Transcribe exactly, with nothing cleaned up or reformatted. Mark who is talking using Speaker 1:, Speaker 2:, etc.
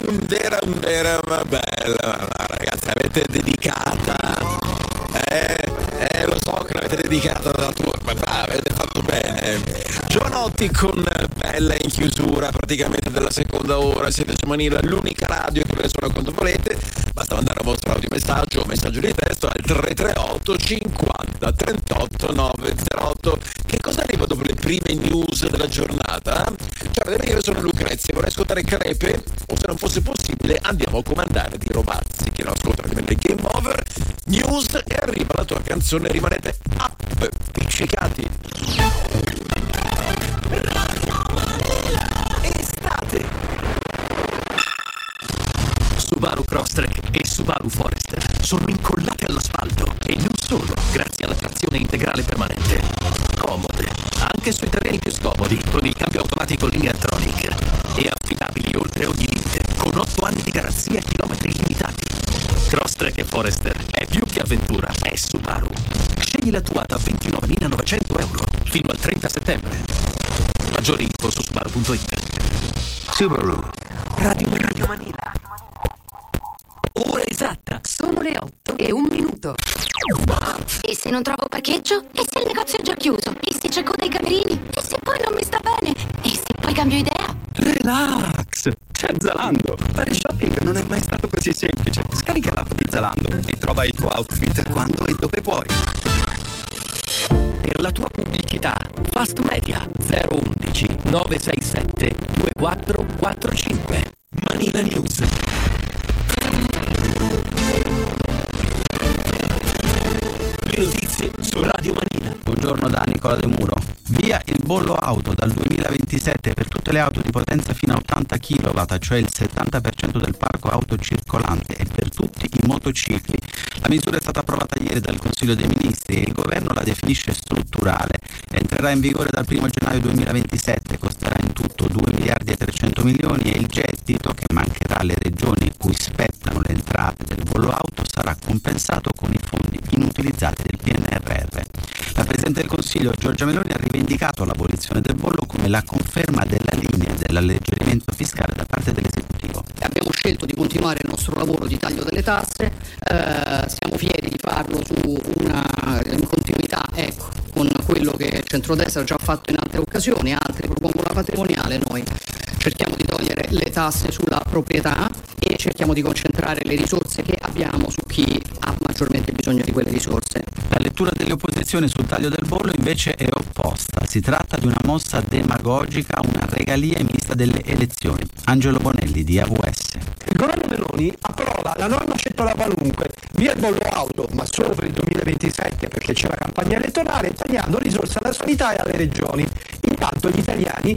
Speaker 1: Era, era una bella, ragazzi, avete dedicata, eh, eh, lo so che l'avete dedicata alla tua, ma brava, avete fatto bene. Giovanotti con Bella in chiusura praticamente della seconda ora, siete su Manila, l'unica radio che ve suona quando volete, basta mandare un vostro audio messaggio o messaggio di testo al tre tre otto cinquanta trentotto novecentootto. Che cosa arriva dopo le prime news della giornata? Cioè, io sono Lucrezia, vorrei ascoltare Crepe, o se non fosse possibile andiamo a comandare di Rovazzi, che non ascolta ovviamente Game Over, news, e arriva la tua canzone, rimanete up, piccicati. Estate.
Speaker 2: Subaru Crosstrek e Subaru Forester sono incollate all'asfalto e non solo, grazie alla trazione integrale permanente. Comode, anche sui terreni più scomodi, con il cambio automatico Lineartronic, e affidabili oltre ogni limite, con otto anni di garanzia e chilometri illimitati. Crosstrek e Forester è più che avventura, è Subaru. Scegli la tua da ventinovemilanovecento euro fino al trenta settembre. Maggiori info su subaru punto it. Subaru Radio Manila. Manila. Ora esatta.
Speaker 3: Sono le otto e un minuto.
Speaker 4: E se non trovo parcheggio? E se il negozio è già chiuso? E se c'è coda ai camerini? E se poi non mi sta bene? E se poi cambio idea?
Speaker 2: Relax! C'è Zalando! Fare shopping non è mai stato così semplice. Scarica l'app di Zalando e trova il tuo outfit quando e dove puoi. Per la tua pubblicità, Fast Media zero uno uno nove sei sette due quattro quattro cinque. Manila News. Le notizie su Radio Manila.
Speaker 5: Buongiorno da Nicola De Muro. Via il bollo auto dal duemilaventisette per tutte le auto di potenza fino a ottanta chilowatt, cioè il settanta per cento del parco auto circolante, e per tutti i motocicli. La misura è stata approvata ieri dal Consiglio dei Ministri e il governo la definisce strutturale. Entrerà in vigore dal primo gennaio duemilaventisette, costerà in tutto due miliardi e trecento milioni e il gettito, che mancherà alle regioni cui spettano le entrate del bollo auto, sarà compensato con i fondi inutilizzati del P N R R. La Presidente del Consiglio Giorgia Meloni ha rivendicato l'abolizione del bollo come la conferma della linea dell'alleggerimento fiscale da parte dell'esecutivo.
Speaker 6: Abbiamo scelto di continuare il nostro lavoro di taglio delle tasse, eh, siamo fieri di farlo su una in continuità ecco, con quello che il centrodestra ha già fatto in altre occasioni, altri propongono la patrimoniale, noi cerchiamo di togliere le tasse sulla proprietà e cerchiamo di concentrare le risorse che abbiamo su chi ha maggiormente bisogno di quelle risorse.
Speaker 5: La lettura delle opposizioni sul taglio del bollo invece è opposta. Si tratta di una mossa demagogica, una regalia in vista delle elezioni. Angelo Bonelli di A V S.
Speaker 7: Il governo Meloni approva la norma scettola qualunque, via il bollo auto, ma solo per il duemilaventisette perché c'è la campagna elettorale, tagliando risorse alla sanità e alle regioni. Intanto gli italiani